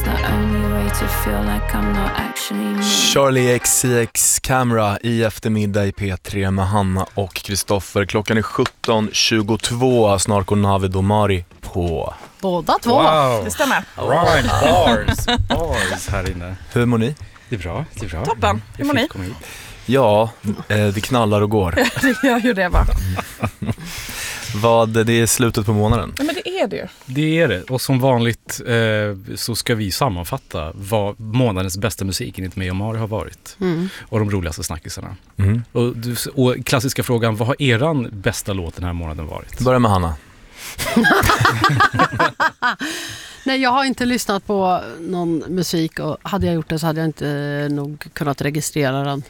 the only way to feel like I'm not actually me. Charlie XCX Camera i eftermiddag i P3 med Hanna och Kristoffer. Klockan är 17:22. Snart går Navid och Mari på. Båda två. Wow. Det stämmer. Right, bars här inne. Hur mår ni? Det är bra, det är bra. Toppen. Hur mår ni? Ja, det knallar och går. Det gör ju det, va? Det är slutet på månaden. Ja, men det är det ju. Det är det. Och som vanligt så ska vi sammanfatta vad månadens bästa musik enligt mig och Mari har varit. Och de roligaste snackisarna. Och klassiska frågan, vad har eran bästa låt den här månaden varit? Börja med Hanna. Nej, jag har inte lyssnat på någon musik, och hade jag gjort det så hade jag inte nog kunnat registrera den.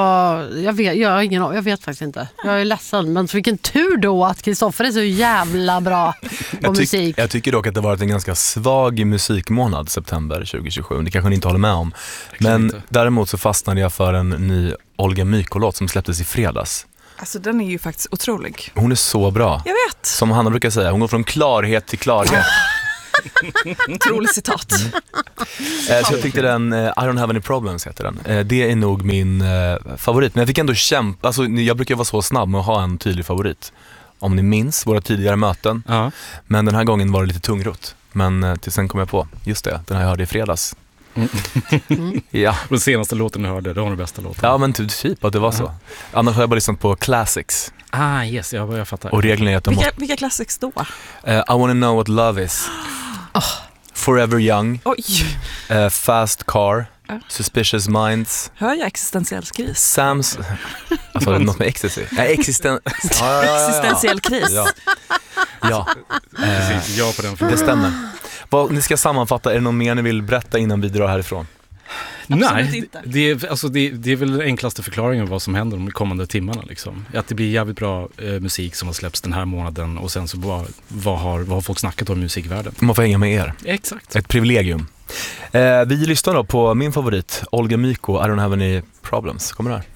Jag vet faktiskt inte. Jag är ledsen, men vilken tur då att Kristoffer är så jävla bra på musik. Jag tycker dock att det varit en ganska svag musikmånad, september 2027. Det kanske ni inte håller med om. Men däremot så fastnade jag för en ny Olga Mykolåt som släpptes i fredags. Alltså den är ju faktiskt otrolig. Hon är så bra. Jag vet. Som Hanna brukar säga, hon går från klarhet till klarhet. Otroligt citat. Så jag tyckte den, I don't have any problems heter den. Det är nog min favorit. Men jag fick ändå kämpa, alltså, jag brukar vara så snabb med att ha en tydlig favorit. Om ni minns våra tidigare möten. Men den här gången var det lite tungrot. Men till sen kom jag på, just det, den här jag hörde i fredags. Ja. Den senaste låten du hörde, det var den bästa låten. Ja, men typ att det var så. Annars har jag bara lyssnat på classics. Yes, jag fattar. Och reglerna är att vilka classics då? I wanna know what love is. Forever young. Oj. Fast car. Suspicious minds. Hör jag existentiell kris? Sams. Alltså något med ecstasy. Existentiell kris. Ja. Precis, ja på den frågan. Det stämmer. Vad ni ska sammanfatta, är det någon mer ni vill berätta innan vi drar härifrån? Nej, det är väl den enklaste förklaringen vad som händer de kommande timmarna liksom. Att det blir jävligt bra musik som har släppts den här månaden, och sen så vad har folk snackat om i musikvärlden. Man får hänga med er. Exakt. Ett privilegium. Vi lyssnar då på min favorit, Olga Myko, I don't have any problems. Kommer det här?